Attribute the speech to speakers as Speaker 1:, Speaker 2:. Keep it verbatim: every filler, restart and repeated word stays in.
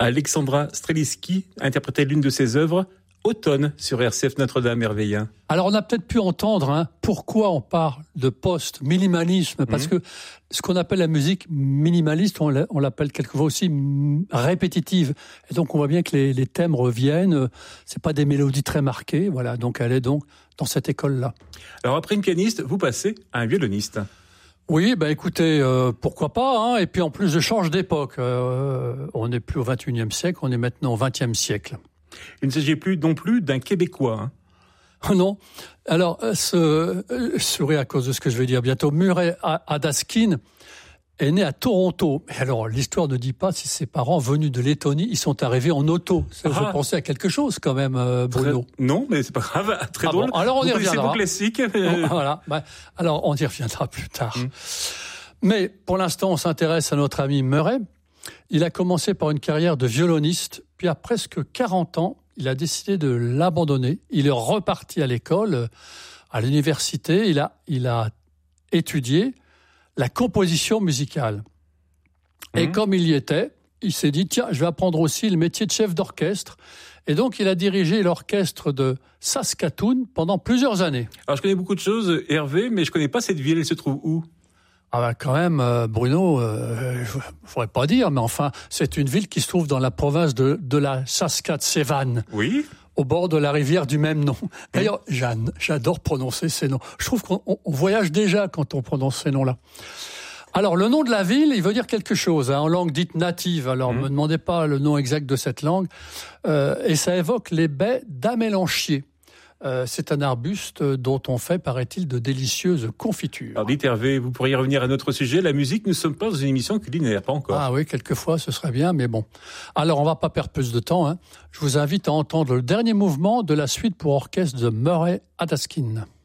Speaker 1: Alexandra Strelitzky interprétait l'une de ses œuvres, Automne, sur R C F Notre-Dame-Merveillen.
Speaker 2: Alors on a peut-être pu entendre hein, pourquoi on parle de post-minimalisme, parce mmh. que ce qu'on appelle la musique minimaliste, on l'appelle quelquefois aussi répétitive. Et donc on voit bien que les, les thèmes reviennent, c'est pas des mélodies très marquées, voilà, donc elle est donc dans cette école-là.
Speaker 1: Alors après une pianiste, vous passez à un violoniste.
Speaker 2: Oui, ben écoutez, euh, pourquoi pas, hein, et puis en plus je change d'époque, euh, on n'est plus au vingt et unième siècle, on est maintenant au vingtième siècle.
Speaker 1: Il ne s'agit plus non plus d'un Québécois. Hein.
Speaker 2: Oh non. Alors, ce, je souris à cause de ce que je vais dire bientôt. Murray Adaskin est né à Toronto. Et alors, l'histoire ne dit pas si ses parents venus de Lettonie, ils sont arrivés en auto. Ça, ah. Je pensais à quelque chose quand même, Bruno.
Speaker 1: Très, non, mais c'est pas grave. Très
Speaker 2: ah
Speaker 1: drôle.
Speaker 2: Bon, alors on
Speaker 1: vous
Speaker 2: y reviendra.
Speaker 1: C'est vos classiques.
Speaker 2: Bon, voilà. Ben, alors, on y reviendra plus tard. Hum. Mais pour l'instant, on s'intéresse à notre ami Murray. Il a commencé par une carrière de violoniste, puis à presque quarante ans, il a décidé de l'abandonner. Il est reparti à l'école, à l'université. Il a, il a étudié la composition musicale. Mmh. Et comme il y était, il s'est dit, tiens, je vais apprendre aussi le métier de chef d'orchestre. Et donc, il a dirigé l'orchestre de Saskatoon pendant plusieurs années.
Speaker 1: Alors, je connais beaucoup de choses, Hervé, mais je connais pas cette ville. Elle se trouve où ?
Speaker 2: Ah ben quand même, euh, Bruno, euh, je ne pourrais pas dire, mais enfin, c'est une ville qui se trouve dans la province de, de la Saskatchewan.
Speaker 1: Oui.
Speaker 2: Au bord de la rivière du même nom. D'ailleurs, Jeanne, j'adore prononcer ces noms. Je trouve qu'on on, on voyage déjà quand on prononce ces noms-là. Alors, le nom de la ville, il veut dire quelque chose, hein, en langue dite native. Alors, ne mmh. me demandez pas le nom exact de cette langue. Euh, et ça évoque les baies d'Amélanchier. Euh, c'est un arbuste dont on fait, paraît-il, de délicieuses confitures.
Speaker 1: Alors dites Hervé, vous pourriez revenir à notre sujet, la musique. Nous ne sommes pas dans une émission culinaire, pas encore.
Speaker 2: Ah oui, quelquefois ce serait bien, mais bon. Alors on va pas perdre plus de temps. Hein. Je vous invite à entendre le dernier mouvement de la suite pour orchestre de Murray Adaskin.